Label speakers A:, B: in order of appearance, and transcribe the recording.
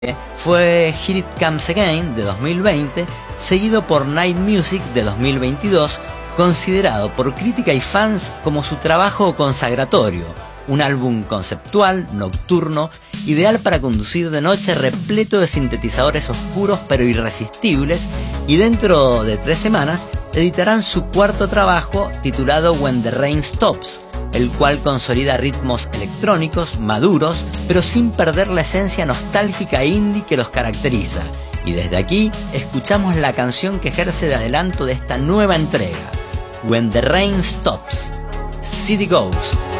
A: fue Here It Comes Again de 2020, seguido por Night Music de 2022, considerado por crítica y fans como su trabajo consagratorio, un álbum conceptual, nocturno, ideal para conducir de noche, repleto de sintetizadores oscuros pero irresistibles, y dentro de 3 semanas editarán su cuarto trabajo titulado When the Rain Stops, el cual consolida ritmos electrónicos maduros pero sin perder la esencia nostálgica indie que los caracteriza. Y desde aquí escuchamos la canción que ejerce de adelanto de esta nueva entrega, When the Rain Stops, City Ghost.